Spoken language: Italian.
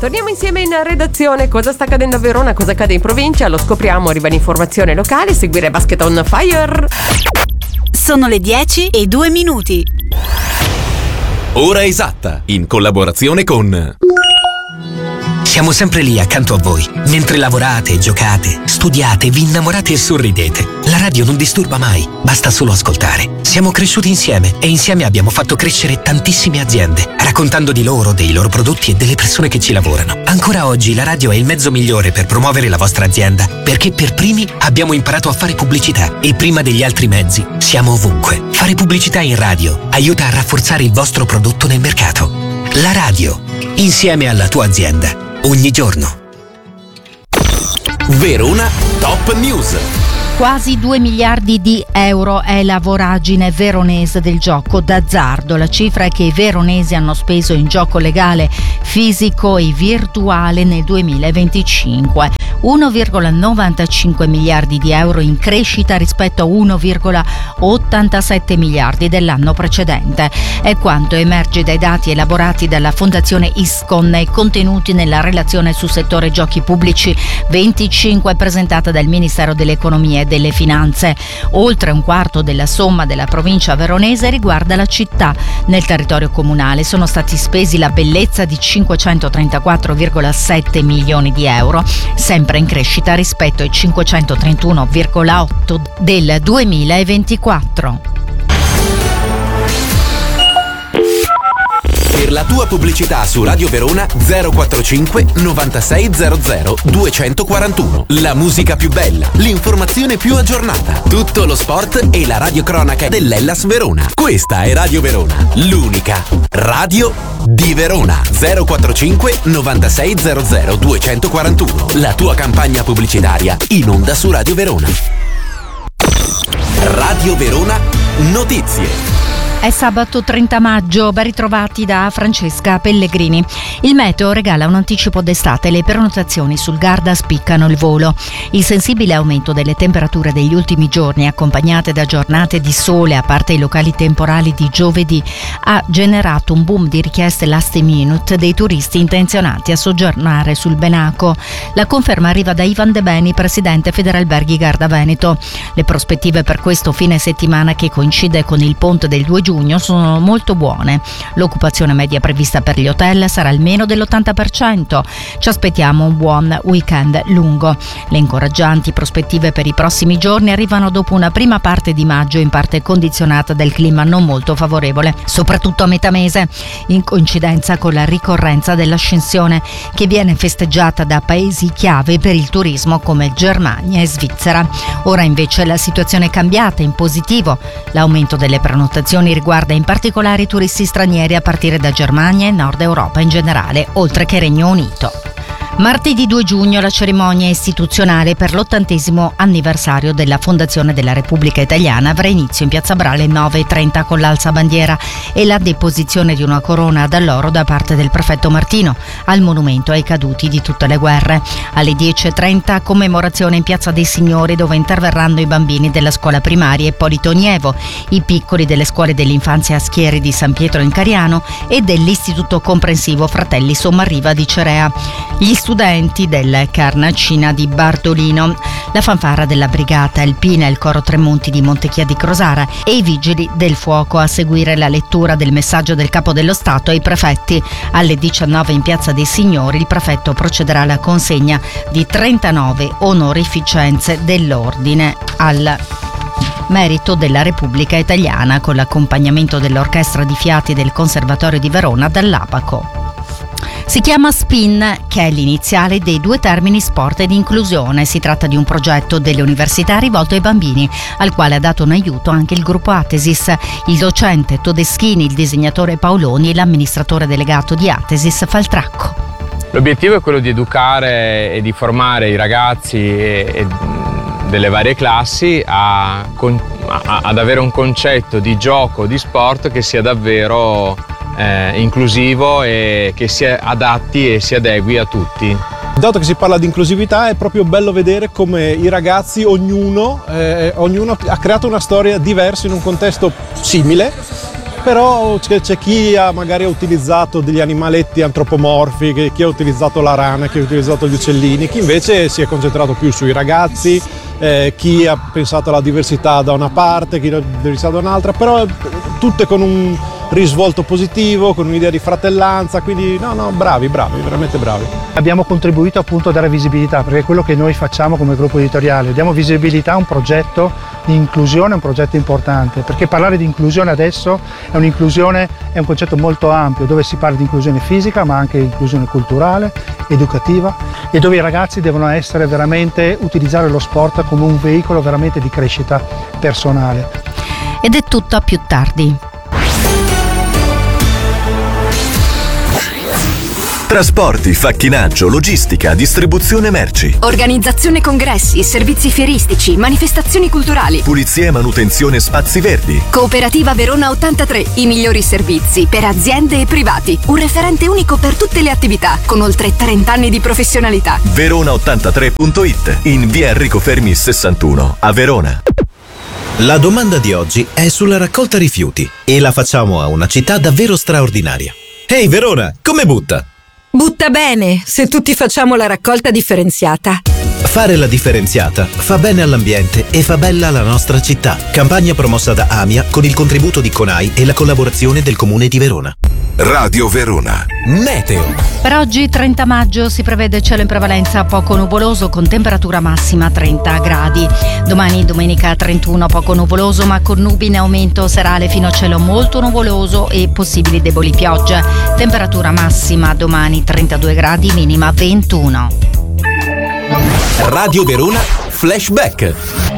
Torniamo insieme in redazione. Cosa sta accadendo a Verona, cosa accade in provincia? Lo scopriamo, arriva l'informazione locale, seguire Basket on Fire. Sono le 10:02. Ora esatta, in collaborazione con... Siamo sempre lì accanto a voi, mentre lavorate, giocate, studiate, vi innamorate e sorridete. La radio non disturba mai, basta solo ascoltare. Siamo cresciuti insieme e insieme abbiamo fatto crescere tantissime aziende, raccontando di loro, dei loro prodotti e delle persone che ci lavorano. Ancora oggi la radio è il mezzo migliore per promuovere la vostra azienda, perché per primi abbiamo imparato a fare pubblicità e prima degli altri mezzi siamo ovunque. Fare pubblicità in radio aiuta a rafforzare il vostro prodotto nel mercato. La radio, insieme alla tua azienda. Ogni giorno. Verona Top News. Quasi 2 miliardi di euro è la voragine veronese del gioco d'azzardo. La cifra è che i veronesi hanno speso in gioco legale, fisico e virtuale nel 2025. 1,95 miliardi di euro in crescita rispetto a 1,87 miliardi dell'anno precedente. È quanto emerge dai dati elaborati dalla Fondazione Iscon e contenuti nella relazione sul settore giochi pubblici 25 presentata dal Ministero dell'Economia e delle Finanze. Oltre un quarto della somma della provincia veronese riguarda la città. Nel territorio comunale sono stati spesi la bellezza di 534,7 milioni di euro, sempre in crescita rispetto ai 531,8 del 2024. Per la tua pubblicità su Radio Verona 045 9600 241. La musica più bella, l'informazione più aggiornata, tutto lo sport e la radiocronaca dell'Hellas Verona. Questa è Radio Verona, l'unica radio di Verona. 045 9600 241. La tua campagna pubblicitaria in onda su Radio Verona. Radio Verona Notizie. È sabato 30 maggio, ben ritrovati da Francesca Pellegrini. Il meteo regala un anticipo d'estate, le prenotazioni sul Garda spiccano il volo. Il sensibile aumento delle temperature degli ultimi giorni, accompagnate da giornate di sole, a parte i locali temporali di giovedì, ha generato un boom di richieste last minute dei turisti intenzionati a soggiornare sul Benaco. La conferma arriva da Ivan De Beni, presidente Federalberghi Garda Veneto. Le prospettive per questo fine settimana, che coincide con il ponte del 2 giugno, sono molto buone. L'occupazione media prevista per gli hotel sarà almeno dell'80%. Ci aspettiamo un buon weekend lungo. Le incoraggianti prospettive per i prossimi giorni arrivano dopo una prima parte di maggio in parte condizionata dal clima non molto favorevole, soprattutto a metà mese, in coincidenza con la ricorrenza dell'Ascensione, che viene festeggiata da paesi chiave per il turismo come Germania e Svizzera. Ora invece la situazione è cambiata in positivo. L'aumento delle prenotazioni riguarda in particolare i turisti stranieri a partire da Germania e Nord Europa in generale, oltre che Regno Unito. Martedì 2 giugno la cerimonia istituzionale per l'80° anniversario della Fondazione della Repubblica Italiana avrà inizio in Piazza Brale alle 9:30 con l'alzabandiera e la deposizione di una corona d'alloro da parte del prefetto Martino al monumento ai caduti di tutte le guerre. Alle 10:30 commemorazione in Piazza dei Signori, dove interverranno i bambini della scuola primaria Ippolito Nievo, i piccoli delle scuole dell'infanzia Schieri di San Pietro in Cariano e dell'Istituto Comprensivo Fratelli Sommarriva di Cerea, gli studenti del Carnacina di Bardolino, la fanfara della Brigata Alpina, il Coro Tremonti di Montechia di Crosara e i Vigili del Fuoco. A seguire la lettura del messaggio del Capo dello Stato ai prefetti. Alle 19 in Piazza dei Signori il prefetto procederà alla consegna di 39 onorificenze dell'Ordine al merito della Repubblica Italiana, con l'accompagnamento dell'Orchestra di Fiati del Conservatorio di Verona dall'Abaco. Si chiama SPIN, che è l'iniziale dei due termini sport ed inclusione. Si tratta di un progetto delle università rivolto ai bambini, al quale ha dato un aiuto anche il gruppo Atesis, il docente Todeschini, il disegnatore Paoloni e l'amministratore delegato di Atesis Faltracco. L'obiettivo è quello di educare e di formare i ragazzi delle varie classi ad avere un concetto di gioco, di sport che sia davvero inclusivo e che si adatti e si adegui a tutti. Dato che si parla di inclusività, è proprio bello vedere come i ragazzi, ognuno ha creato una storia diversa in un contesto simile, però c'è chi magari ha utilizzato degli animaletti antropomorfi, chi ha utilizzato la rana, chi ha utilizzato gli uccellini, chi invece si è concentrato più sui ragazzi, chi ha pensato alla diversità da una parte, chi alla diversità da un'altra, però tutte con un risvolto positivo, con un'idea di fratellanza, quindi bravi, veramente bravi. Abbiamo contribuito appunto a dare visibilità, perché è quello che noi facciamo come gruppo editoriale, diamo visibilità a un progetto di inclusione, un progetto importante, perché parlare di inclusione adesso è un concetto molto ampio, dove si parla di inclusione fisica ma anche di inclusione culturale, educativa, e dove i ragazzi devono utilizzare lo sport come un veicolo veramente di crescita personale. Ed è tutto a più tardi. Trasporti, facchinaggio, logistica, distribuzione merci. Organizzazione congressi, servizi fieristici, manifestazioni culturali. Pulizia e manutenzione spazi verdi. Cooperativa Verona 83, i migliori servizi per aziende e privati. Un referente unico per tutte le attività, con oltre 30 anni di professionalità. Verona83.it, in via Enrico Fermi 61, a Verona. La domanda di oggi è sulla raccolta rifiuti e la facciamo a una città davvero straordinaria. Ehi Verona, come butta? Butta bene, se tutti facciamo la raccolta differenziata. Fare la differenziata fa bene all'ambiente e fa bella la nostra città. Campagna promossa da AMIA con il contributo di CONAI e la collaborazione del Comune di Verona. Radio Verona. Meteo. Per oggi 30 maggio si prevede cielo in prevalenza poco nuvoloso con temperatura massima 30 gradi. Domani domenica 31 poco nuvoloso ma con nubi in aumento serale fino a cielo molto nuvoloso e possibili deboli piogge. Temperatura massima domani 32 gradi, minima 21. Radio Verona Flashback.